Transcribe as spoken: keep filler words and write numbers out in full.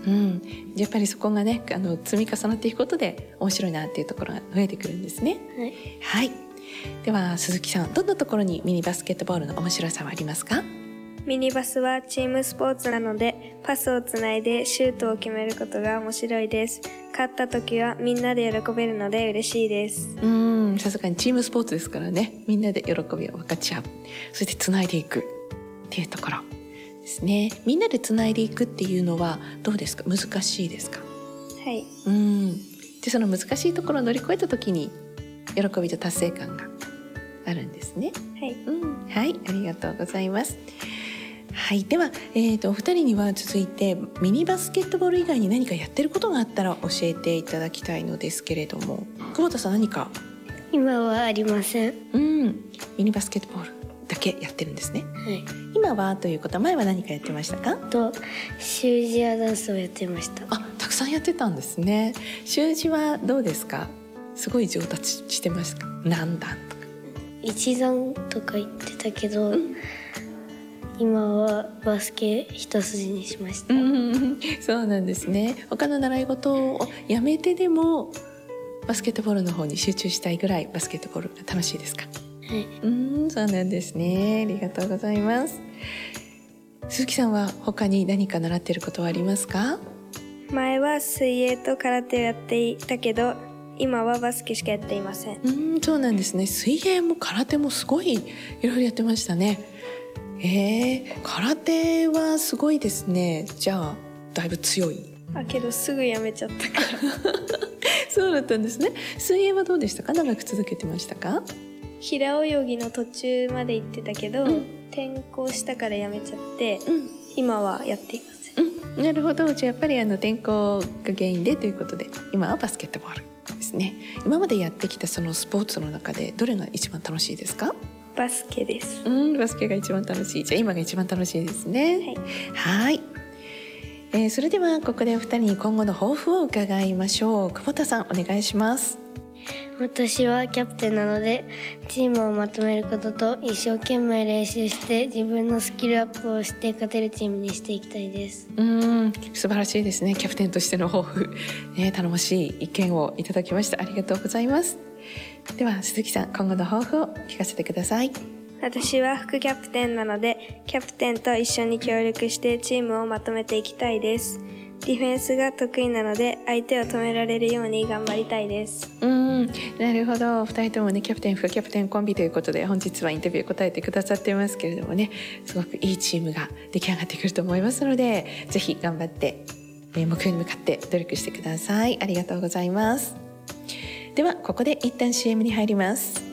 うん、やっぱりそこがねあの積み重なっていくことで面白いなっていうところが増えてくるんですね。 はい、 はい、では鈴木さん、どんなところにミニバスケットボールの面白さはありますか？ ミニバスはチームスポーツなのでパスをつないでシュートを決めることが面白いです。勝った時はみんなで喜べるので嬉しいです。 うん、さすがにチームスポーツですからね、みんなで喜びを分かち合う、そしてつないでいくっていうところですね。みんなでつないでいくっていうのはどうですか？難しいですか？ はい、 うん、でその難しいところを乗り越えた時に喜びと達成感があるんですね。 はい、 うん、はい、ありがとうございます。はい、では、えーと、お二人には続いてミニバスケットボール以外に何かやってることがあったら教えていただきたいのですけれども、久保田さん何か？ 今はありません。 うん、ミニバスケットボールだけやってるんですね。 はい、 今はということは前は何かやってましたか？ と習字やダンスをやってました。 あ、たくさんやってたんですね。習字はどうですか？すごい上達してますか？何段とか一段とか言ってたけど、うん、今はバスケ一筋にしました。 うん、そうなんですね。他の習い事をやめてでもバスケットボールの方に集中したいぐらいバスケットボールが楽しいですか？ はい、 うん、そうなんですね。ありがとうございます。鈴木さんは他に何か習っていることはありますか？ 前は水泳と空手をやっていたけど今はバスケしかやっていません。 うん、そうなんですね。水泳も空手もすごいいろいろやってましたね。えー、空手はすごいですね。じゃあだいぶ強い。 あ、けどすぐやめちゃったからそうだったんですね。水泳はどうでしたか？長く続けてましたか？ 平泳ぎの途中まで行ってたけど、うん、転校したからやめちゃって、うん、今はやっていません。 うん、なるほど。じゃあやっぱりあの転校が原因でということで今はバスケットボールですね。今までやってきたそのスポーツの中でどれが一番楽しいですか？ バスケです。 うん、バスケが一番楽しい。じゃあ今が一番楽しいですね。はい、はい、えー、それではここでお二人に今後の抱負を伺いましょう。久保田さんお願いします。 私はキャプテンなのでチームをまとめることと一生懸命練習して自分のスキルアップをして勝てるチームにしていきたいです。 うーん、素晴らしいですね。キャプテンとしての抱負、ね、頼もしい意見をいただきました。ありがとうございます。では鈴木さん、今後の抱負を聞かせてください。 私は副キャプテンなのでキャプテンと一緒に協力してチームをまとめていきたいです。ディフェンスが得意なので相手を止められるように頑張りたいです。 うーん、なるほど。ふたりともねキャプテン副キャプテンコンビということで本日はインタビュー答えてくださっていますけれどもね、すごくいいチームが出来上がってくると思いますのでぜひ頑張って目標に向かって努力してください。ありがとうございます。ではここで一旦 シーエム に入ります。